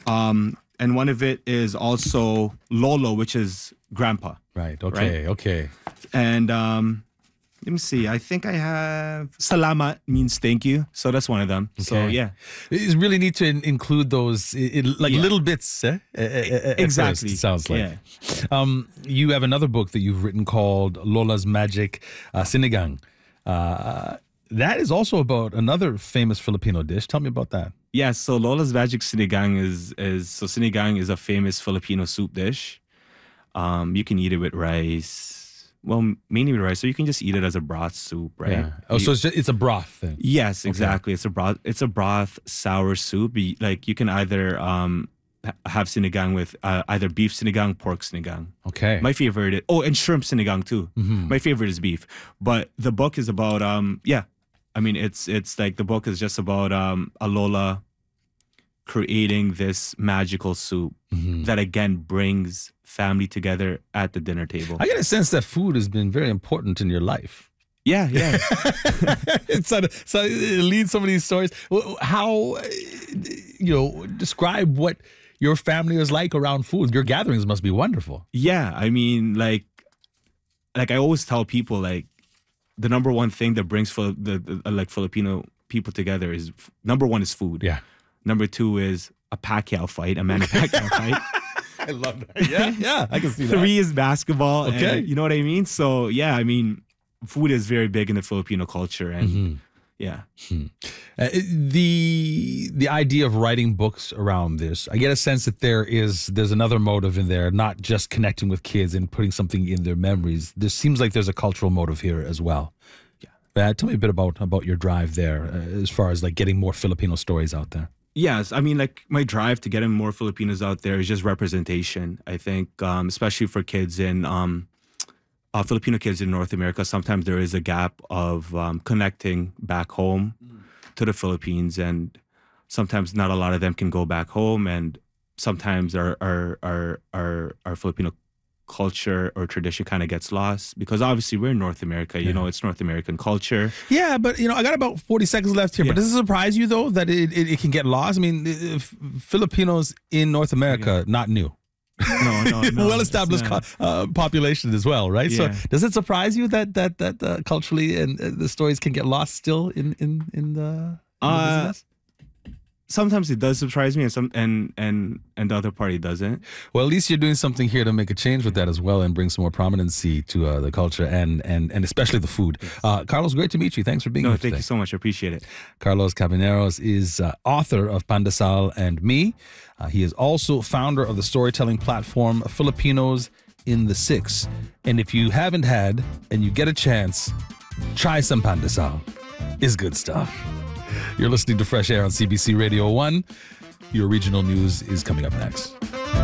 And one of it is also Lolo, which is grandpa. Right. Okay. Right. Okay. And let me see. I think I have Salamat means thank you. So that's one of them. So Okay. yeah. It's really neat to include those like Yeah. little bits. At Exactly. first, it sounds like. Yeah. You have another book that you've written called Lola's Magic Sinigang. That is also about another famous Filipino dish. Tell me about that. Yeah, so Lola's Magic Sinigang is sinigang is a famous Filipino soup dish. You can eat it with rice. Well, mainly with rice, so you can just eat it as a broth soup, right? Yeah. Oh, so it's a broth thing. Yes, exactly. It's a broth. It's a broth sour soup. Like you can either have sinigang with either beef sinigang, pork sinigang. Okay. My favorite. And shrimp sinigang too. My favorite is beef. But the book is about I mean, it's like the book is just about a Lola creating this magical soup that again brings family together at the dinner table. I get a sense that food has been very important in your life. Yeah. So it leads some of these stories. How, describe what your family is like around food. Your gatherings must be wonderful. Yeah, I mean, like I always tell people, like the number one thing that brings like Filipino people together is number one is food. Yeah. Number two is a Pacquiao fight, a Manny Pacquiao fight. I love that. Yeah, I can see that. 3 is basketball. Okay. And, you know what I mean? So yeah, I mean, food is very big in the Filipino culture, and yeah. The idea of writing books around this, I get a sense that there's another motive in there, not just connecting with kids and putting something in their memories. There seems like there's a cultural motive here as well. Yeah. Tell me a bit about your drive there, as far as like getting more Filipino stories out there. Yes, I mean, like my drive to getting more Filipinos out there is just representation. I think, especially for kids in Filipino kids in North America, sometimes there is a gap of connecting back home to the Philippines, and sometimes not a lot of them can go back home, and sometimes our Filipino culture or tradition kind of gets lost because obviously we're in North America. You know, it's North American culture. Yeah, but I got about 40 seconds left here. Yeah. But does it surprise you though that it can get lost? I mean, Filipinos in North America, not new. No, Well-established population as well, right? Yeah. So does it surprise you that culturally and the stories can get lost still in the business? Sometimes it does surprise me, and the other party doesn't. Well, at least you're doing something here to make a change with that as well and bring some more prominency to the culture and especially the food. Carlos, great to meet you. Thanks for being here today. Thank you so much. I appreciate it. Carlos Cabaneros is author of Pandesal and Me. He is also founder of the storytelling platform Filipinos in the Six. And if you haven't had and you get a chance, try some Pandesal. It's good stuff. You're listening to Fresh Air on CBC Radio 1. Your regional news is coming up next.